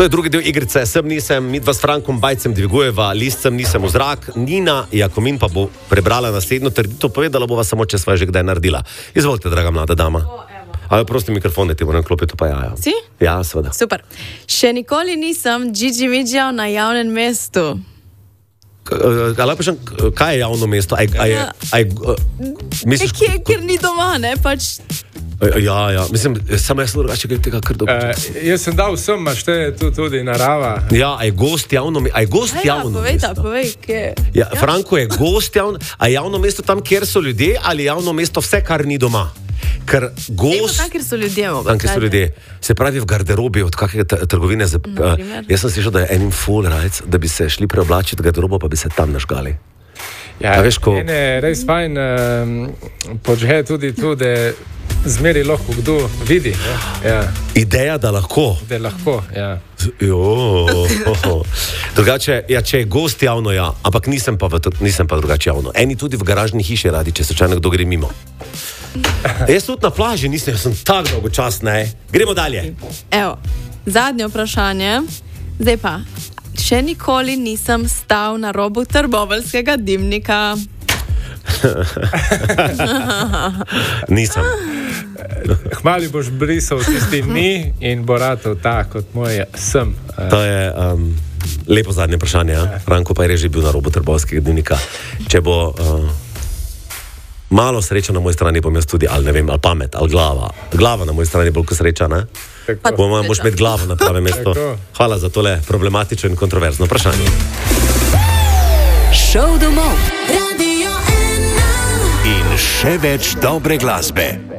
To je drugi del igrice, sem nisem, midva s Frankom Bajcem dvigujeva, listem nisem v zrak, Nina Jakomin pa bo prebrala naslednjo trditev, povedala bova samo, če sva že kdaj naredila. Izvolite, draga mlada dama. Ali prosti mikrofon, ne ti moram klopiti pa jaja. Si? Ja, seveda. Super. Še nikoli nisem džidžimidžal na javnem mestu. Kaj je javno mesto? Misliš, Kjer ni doma, ne, pač... Ja, mislim, samo jaz drugače glede tega, kar dobro. Jaz sem dal vsem, a šteje tu tudi narava. Ja, a je gost javno mesto? Povej, kje. Ja, Franko, je gost javno, a je javno mesto tam, kjer so ljudje, ali javno mesto vse, kar ni doma? Ker gost... Tam, kjer so ljudje, tam, kjer so ljudje. Se pravi v garderobi od kakega trgovine. Jaz sem slišal, da je enim full rajc, da bi se šli preoblačiti v garderobo, pa bi se tam nažgali. Ja, mene je res fajn počne tudi tu, da zmeri lahko kdo vidi. Ja. Ideja, da lahko. Da lahko, ja. Drugače, ja, če je gost javno, ja, ampak nisem pa drugače javno. Eni tudi v garažni hiši radi, če slučajno kdo gre mimo. Jaz tudi na plaži nisem, jaz sem tako dolgočasna, ne. Gremo dalje. Evo, zadnje vprašanje. Zdaj pa, še nikoli nisem stal na robu trboveljskega dimnika. Nisem. Hmali boš brisal tisti ni in bo ratov tak, kot moj sem. To je lepo zadnje vprašanje, ja? Franko pa je že bil na robu trboveljskega dimnika. Če bo malo sreča na moji strani, bom jaz tudi, ali ne vem, ali pamet, ali glava. Glava na moji strani bolj kot sreča, ne? Boš imeti glavo na pravem mestu. Hvala za tole problematično in kontroverzno vprašanje. Šov domov. Radio 1. In še več dobre glasbe.